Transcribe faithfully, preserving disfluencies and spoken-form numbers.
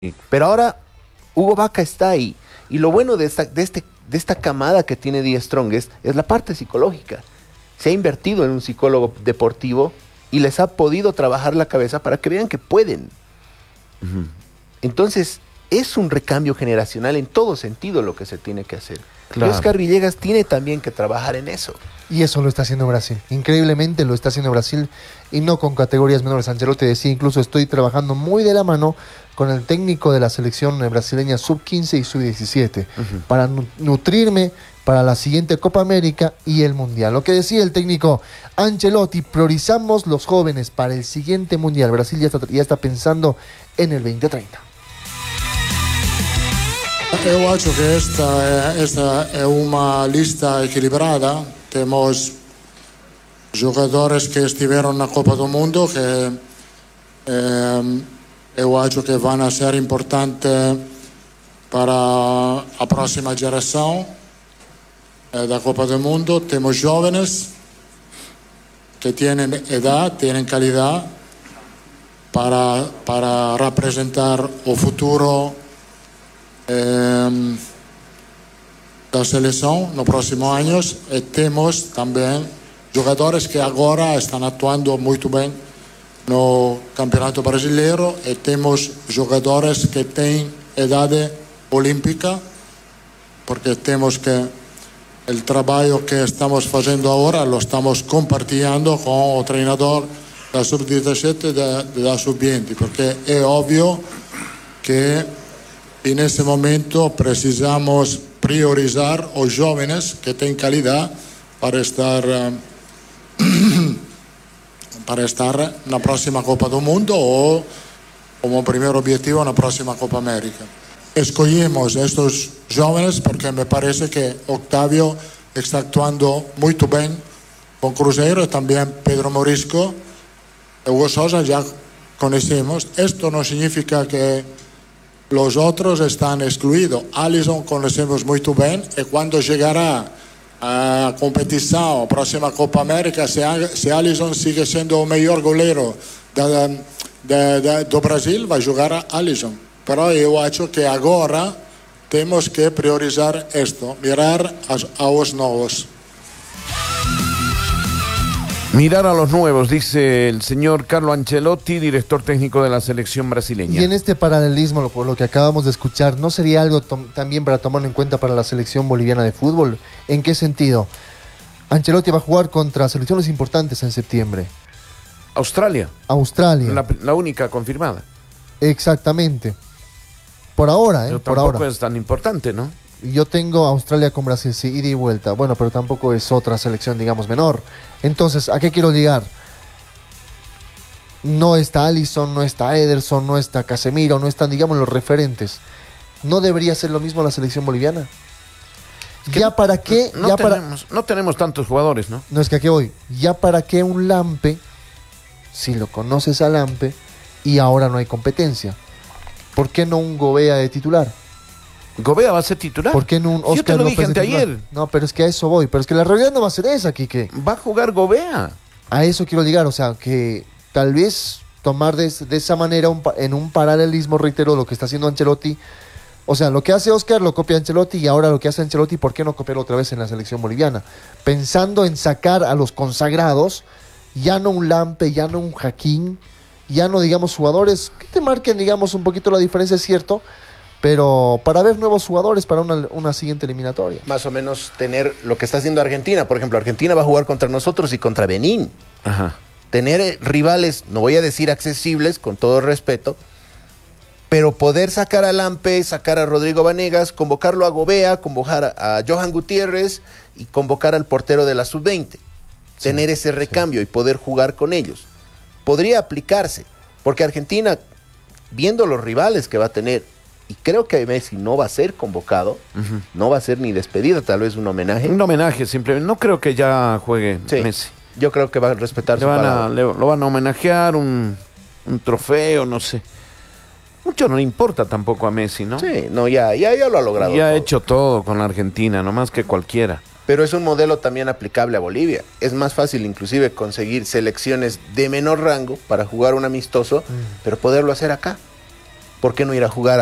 Pero ahora Hugo Vaca está ahí. Y lo bueno de esta, de este, de esta camada que tiene The Strongest es la parte psicológica. Se ha invertido en un psicólogo deportivo y les ha podido trabajar la cabeza para que vean que pueden. Uh-huh. Entonces, es un recambio generacional en todo sentido lo que se tiene que hacer. Claro. Y Oscar Villegas tiene también que trabajar en eso. Y eso lo está haciendo Brasil. Increíblemente lo está haciendo Brasil y no con categorías menores. Ancelotti decía, incluso estoy trabajando muy de la mano con el técnico de la selección brasileña sub quince y sub diecisiete uh-huh. para nutrirme para la siguiente Copa América y el Mundial. Lo que decía el técnico Ancelotti, priorizamos los jóvenes para el siguiente Mundial. Brasil ya está, ya está pensando en el veinte treinta. Eu acho que esta, esta é uma lista equilibrada. Temos jogadores que estiveram na Copa do Mundo que eh, eu acho que vão ser importantes para a próxima geração eh, da Copa do Mundo. Temos jovens que têm idade, têm qualidade para, para representar o futuro Eh, da seleção nos próximos anos, e temos também jogadores que agora estão atuando muito bem no Campeonato Brasileiro e temos jogadores que têm idade olímpica, porque temos que o trabalho que estamos fazendo agora lo estamos compartilhando com o treinador da sub diecisiete e da, da sub vinte, porque é óbvio que e nesse momento precisamos priorizar os jovens que têm qualidade para estar uh, para estar na próxima Copa do Mundo ou como primeiro objetivo na próxima Copa América. Escolhemos estes jovens porque me parece que Octavio está actuando muito bem com Cruzeiro e também Pedro Morisco. Hugo Sousa já conhecemos. Isto não significa que los otros están excluidos. Alisson conocemos muito bem e quando chegará a competição, a próxima Copa América, se, se Alisson sigue sendo o melhor goleiro da, da, da, do Brasil, vai jogar Alisson. Pero eu acho que agora temos que priorizar isto, mirar as, aos novos. Mirar a los nuevos, dice el señor Carlo Ancelotti, director técnico de la selección brasileña. Y en este paralelismo, por lo que acabamos de escuchar, ¿no sería algo también para tomarlo en cuenta para la selección boliviana de fútbol? ¿En qué sentido? Ancelotti va a jugar contra selecciones importantes en septiembre. Australia. Australia. La, la única confirmada. Exactamente. Por ahora, ¿eh? Pero por tampoco ahora. es tan importante, ¿no? Yo tengo Australia con Brasil, sí, ida y vuelta. Bueno, pero tampoco es otra selección, digamos, menor. Entonces, ¿a qué quiero llegar? No está Alisson, no está Ederson, no está Casemiro, no están, digamos, los referentes. ¿No debería ser lo mismo la selección boliviana? Es que ¿Ya para qué? No, ya tenemos, para... no tenemos tantos jugadores, ¿no? No, es que aquí voy. ¿Ya para qué un Lampe, si lo conoces a Lampe, y ahora no hay competencia? ¿Por qué no un Gobea de titular? Gobea va a ser titular. ¿Por qué no un Oscar Yo te lo López dije anteayer. No, pero es que a eso voy. Pero es que la realidad no va a ser esa, Quique. Va a jugar Gobea. A eso quiero llegar. O sea, que tal vez tomar de, de esa manera un, en un paralelismo, reitero, lo que está haciendo Ancelotti. O sea, lo que hace Oscar lo copia Ancelotti y ahora lo que hace Ancelotti, ¿por qué no copiarlo otra vez en la selección boliviana? Pensando en sacar a los consagrados, ya no un Lampe, ya no un Jaquín, ya no, digamos, jugadores que te marquen, digamos, un poquito la diferencia, es cierto, pero para ver nuevos jugadores para una, una siguiente eliminatoria. Más o menos tener lo que está haciendo Argentina. Por ejemplo, Argentina va a jugar contra nosotros y contra Benín. Ajá. Tener eh, rivales, no voy a decir accesibles, con todo respeto, pero poder sacar a Lampe, sacar a Rodrigo Vanegas, convocarlo a Gobea, convocar a, a Johan Gutiérrez y convocar al portero de la sub veinte. Sí, tener ese recambio sí. Y poder jugar con ellos. Podría aplicarse, porque Argentina, viendo los rivales que va a tener, y creo que Messi no va a ser convocado, uh-huh. no va a ser ni despedida, tal vez un homenaje. Un homenaje, simplemente. No creo que ya juegue sí, Messi. Yo creo que va a respetar le su van palabra. A, le, lo van a homenajear, un, un trofeo, no sé. Mucho no le importa tampoco a Messi, ¿no? Sí, no, ya, ya, ya lo ha logrado. Ya ha todo. hecho todo con la Argentina, no más que cualquiera. Pero es un modelo también aplicable a Bolivia. Es más fácil inclusive conseguir selecciones de menor rango para jugar un amistoso, mm. pero poderlo hacer acá. ¿por qué no ir a jugar